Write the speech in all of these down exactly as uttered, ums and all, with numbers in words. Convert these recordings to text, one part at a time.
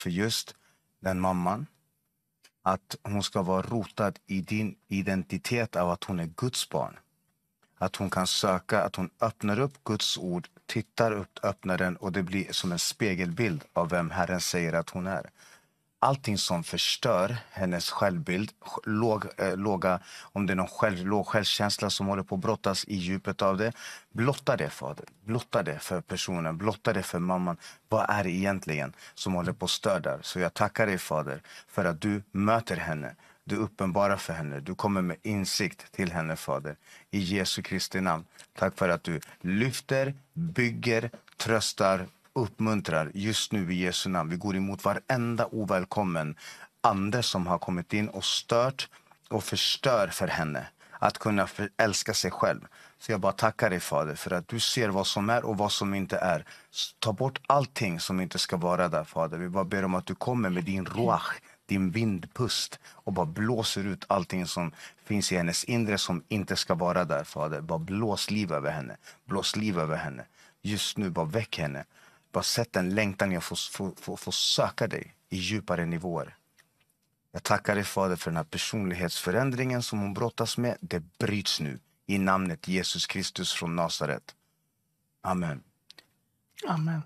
för just den mamman. Att hon ska vara rotad i din identitet av att hon är Guds barn. Att hon kan söka, att hon öppnar upp Guds ord, tittar upp, öppnar den och det blir som en spegelbild av vem Herren säger att hon är. Allting som förstör hennes självbild, låg, äh, låga, om det är någon själv, låg självkänsla som håller på att brottas i djupet av det, blotta det, Fader. Blotta det för personen, blotta det för mamman. Vad är det egentligen som håller på att störa? Så jag tackar dig, Fader, för att du möter henne. Du uppenbarar för henne. Du kommer med insikt till henne, Fader. I Jesu Kristi namn. Tack för att du lyfter, bygger, tröstar, uppmuntrar just nu i Jesu namn. Vi går emot varenda ovälkommen ande som har kommit in och stört och förstör för henne. Att kunna älska sig själv. Så jag bara tackar dig, Fader, för att du ser vad som är och vad som inte är. Ta bort allting som inte ska vara där, Fader. Vi bara ber om att du kommer med din ruach, din vindpust och bara blåser ut allting som finns i hennes inre som inte ska vara där, Fader. Bara blås liv över henne. Blås liv över henne. Just nu, bara väck henne. Bara sätt en längtan i att få, få, få, få söka dig i djupare nivåer. Jag tackar dig, Fader, för den här personlighetsförändringen som hon brottas med. Det bryts nu i namnet Jesus Kristus från Nasaret. Amen. Amen.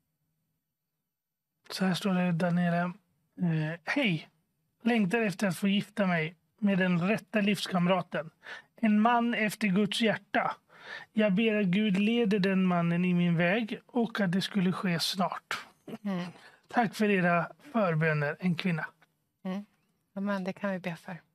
Så här står det, Daniela. Eh, Hej, längtar efter att få gifta mig med den rätta livskamraten. En man efter Guds hjärta. Jag ber att Gud leder den mannen i min väg och att det skulle ske snart. Mm. Tack för era förböner, en kvinna. Mm. Amen, det kan vi be för.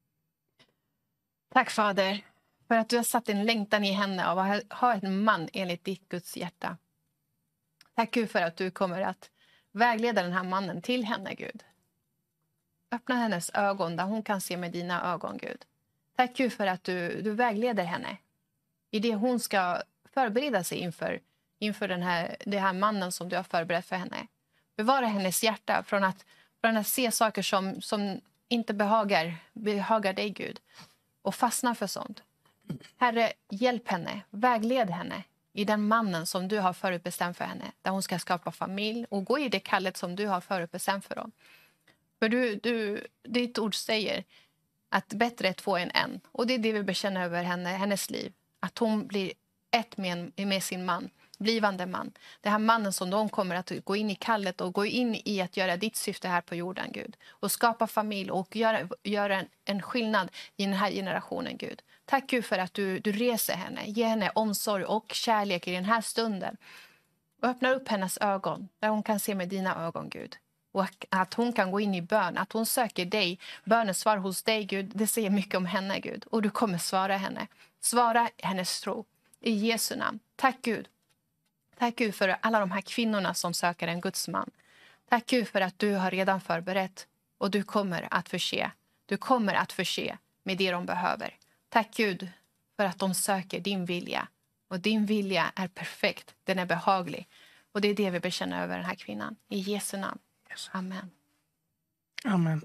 Tack, Fader, för att du har satt en längtan i henne av att ha en man enligt ditt Guds hjärta. Tack, Gud, för att du kommer att vägleda den här mannen till henne, Gud. Öppna hennes ögon där hon kan se med dina ögon, Gud. Tack, Gud, för att du, du vägleder henne i det hon ska förbereda sig inför, inför den här, det här mannen som du har förberett för henne. Bevara hennes hjärta från att, från att se saker som, som inte behagar, behagar dig, Gud. Och fastna för sånt. Herre, hjälp henne, vägled henne i den mannen som du har förutbestämt för henne. Där hon ska skapa familj och gå i det kallet som du har förutbestämt för dem. För du, du, ditt ord säger att bättre är två än en. Och det är det vi bekänner över henne, hennes liv. Att hon blir ett med, med sin man, blivande man. Det här mannen som de kommer att gå in i kallet och gå in i att göra ditt syfte här på jorden, Gud. Och skapa familj och göra, göra en, en skillnad i den här generationen, Gud. Tack, Gud, för att du, du reser henne. Ge henne omsorg och kärlek i den här stunden. Och öppnar upp hennes ögon där hon kan se med dina ögon, Gud. Och att hon kan gå in i bön, att hon söker dig. Bönesvar hos dig, Gud, det säger mycket om henne, Gud. Och du kommer svara henne. Svara hennes tro. I Jesu namn. Tack, Gud. Tack, Gud, för alla de här kvinnorna som söker en Guds man. Tack, Gud, för att du har redan förberett. Och du kommer att förse. Du kommer att förse med det de behöver. Tack, Gud, för att de söker din vilja. Och din vilja är perfekt. Den är behaglig. Och det är det vi bekänner över den här kvinnan. I Jesu namn. Amen. Amen.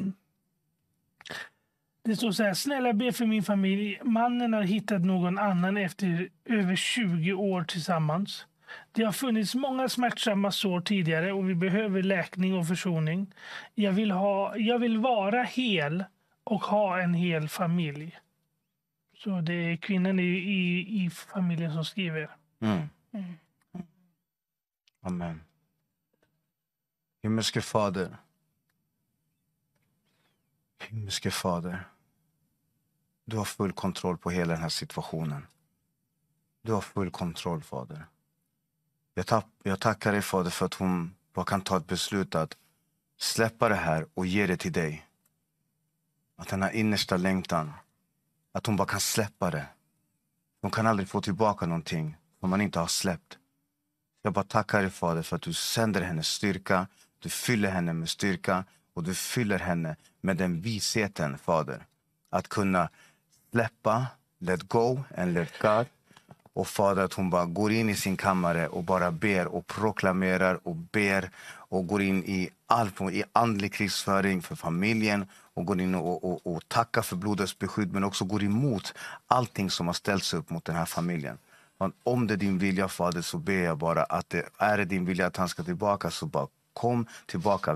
Det står så här: snälla be för min familj. Mannen har hittat någon annan efter över tjugo år tillsammans. Det har funnits många smärtsamma sår tidigare och vi behöver läkning och försoning. Jag vill, ha, jag vill vara hel och ha en hel familj. Så det är kvinnan i, i, i familjen som skriver. Mm. Mm. Amen. Himmelske Fader. Himmelske Fader. Du har full kontroll på hela den här situationen. Du har full kontroll, Fader. Jag, tack, jag tackar dig, Fader, för att hon bara kan ta ett beslut att släppa det här och ge det till dig. Att den här innersta längtan, att hon bara kan släppa det. Hon kan aldrig få tillbaka någonting som man inte har släppt. Jag bara tackar dig, Fader, för att du sänder henne styrka. Du fyller henne med styrka och du fyller henne med den visheten, Fader. Att kunna släppa, let go and let God. Och Fader, att hon bara går in i sin kammare och bara ber och proklamerar och ber. Och går in i all i andlig krigsföring för familjen. Och går in och, och, och tackar för blodets beskydd. Men också går emot allting som har ställts upp mot den här familjen. Om det är din vilja, Fader, så ber jag bara att det är det din vilja att han ska tillbaka, så bara Kom tillbaka.